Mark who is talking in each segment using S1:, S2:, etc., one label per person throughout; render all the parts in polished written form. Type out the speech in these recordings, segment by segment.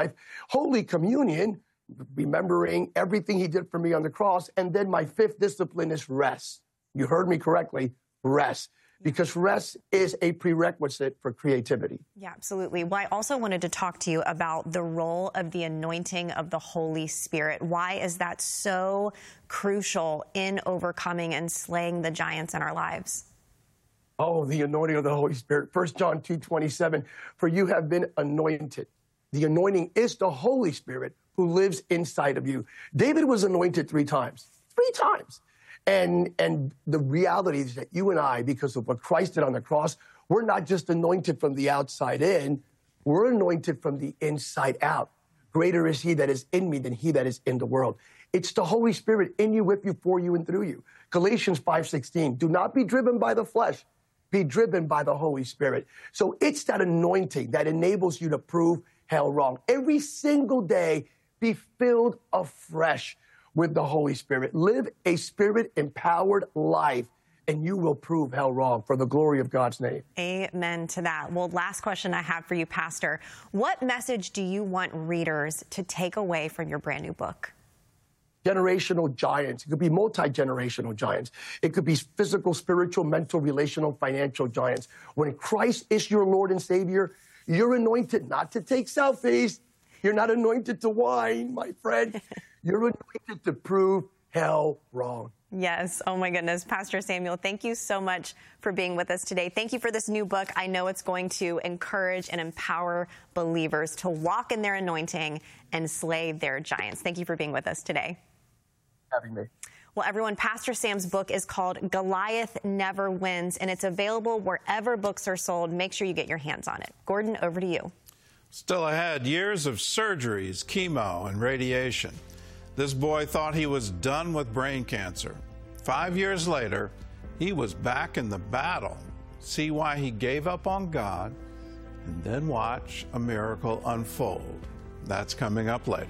S1: Holy Communion, remembering everything he did for me on the cross. And then my fifth discipline is rest. You heard me correctly, rest. Because rest is a prerequisite for creativity.
S2: Yeah, absolutely. Well, I also wanted to talk to you about the role of the anointing of the Holy Spirit. Why is that so crucial in overcoming and slaying the giants in our lives?
S1: Oh, the anointing of the Holy Spirit. 1 John 2:27, for you have been anointed. The anointing is the Holy Spirit who lives inside of you. David was anointed 3 times. 3 times. And the reality is that you and I, because of what Christ did on the cross, we're not just anointed from the outside in, we're anointed from the inside out. Greater is he that is in me than he that is in the world. It's the Holy Spirit in you, with you, for you, and through you. Galatians 5:16, do not be driven by the flesh, be driven by the Holy Spirit. So it's that anointing that enables you to prove hell wrong. Every single day, be filled afresh with the Holy Spirit. Live a Spirit-empowered life, and you will prove hell wrong for the glory of God's name.
S2: Amen to that. Well, last question I have for you, Pastor. What message do you want readers to take away from your brand new book?
S1: Generational giants. It could be multi-generational giants. It could be physical, spiritual, mental, relational, financial giants. When Christ is your Lord and Savior, you're anointed not to take selfies. You're not anointed to whine, my friend. You're anointed to prove hell wrong.
S2: Yes. Oh, my goodness. Pastor Samuel, thank you so much for being with us today. Thank you for this new book. I know it's going to encourage and empower believers to walk in their anointing and slay their giants. Thank you for being with us today.
S1: Having me.
S2: Well, everyone, Pastor Sam's book is called Goliath Never Wins, and it's available wherever books are sold. Make sure you get your hands on it. Gordon, over to you.
S3: Still ahead, years of surgeries, chemo, and radiation. This boy thought he was done with brain cancer. 5 years later, he was back in the battle. See why he gave up on God, and then watch a miracle unfold. That's coming up later.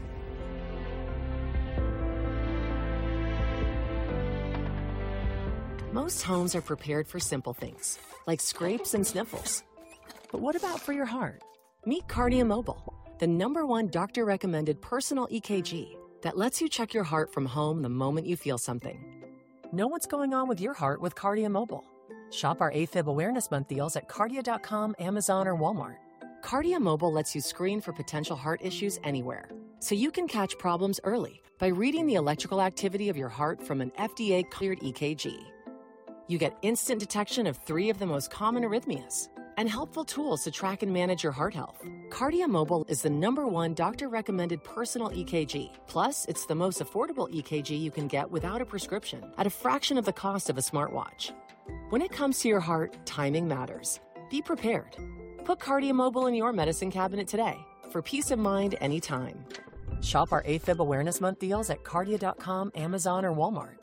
S4: Most homes are prepared for simple things, like scrapes and sniffles. But what about for your heart? Meet Cardia Mobile, the #1 doctor-recommended personal EKG that lets you check your heart from home the moment you feel something. Know what's going on with your heart with Cardia Mobile. Shop our AFib Awareness Month deals at Cardia.com, Amazon, or Walmart. Cardia Mobile lets you screen for potential heart issues anywhere, so you can catch problems early by reading the electrical activity of your heart from an FDA-cleared EKG. You get instant detection of 3 of the most common arrhythmias and helpful tools to track and manage your heart health. Cardia Mobile is the #1 doctor-recommended personal EKG. Plus, it's the most affordable EKG you can get without a prescription at a fraction of the cost of a smartwatch. When it comes to your heart, timing matters. Be prepared. Put Cardia Mobile in your medicine cabinet today for peace of mind anytime. Shop our AFib Awareness Month deals at Cardia.com, Amazon, or Walmart.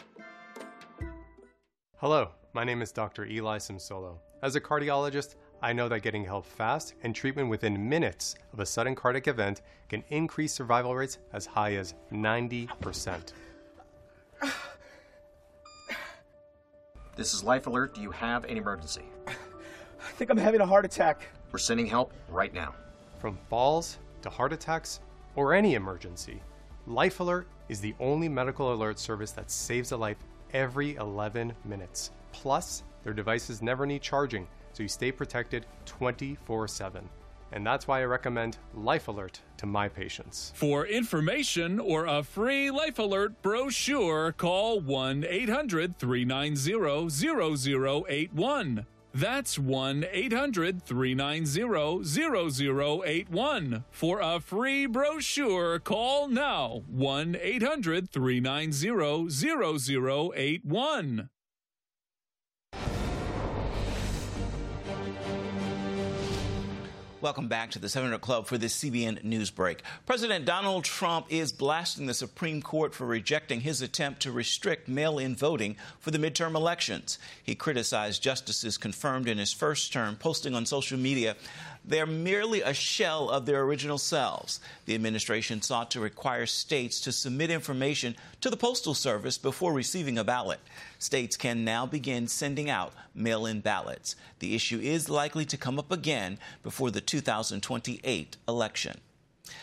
S5: Hello, my name is Dr. Eli Simsolo. As a cardiologist, I know that getting help fast and treatment within minutes of a sudden cardiac event can increase survival rates as high as 90%.
S6: This is Life Alert. Do you have an emergency?
S7: I think I'm having a heart attack.
S6: We're sending help right now.
S5: From falls to heart attacks or any emergency, Life Alert is the only medical alert service that saves a life every 11 minutes. Plus, their devices never need charging, so you stay protected 24/7. And that's why I recommend Life Alert to my patients.
S8: For information or a free Life Alert brochure, call 1-800-390-0081. That's 1-800-390-0081. For a free brochure, call now. 1-800-390-0081.
S9: Welcome back to the 7 Minute Club for this CBN News Break. President Donald Trump is blasting the Supreme Court for rejecting his attempt to restrict mail-in voting for the midterm elections. He criticized justices confirmed in his first term, posting on social media, "They're merely a shell of their original selves." The administration sought to require states to submit information to the Postal Service before receiving a ballot. States can now begin sending out mail-in ballots. The issue is likely to come up again before the 2028 election.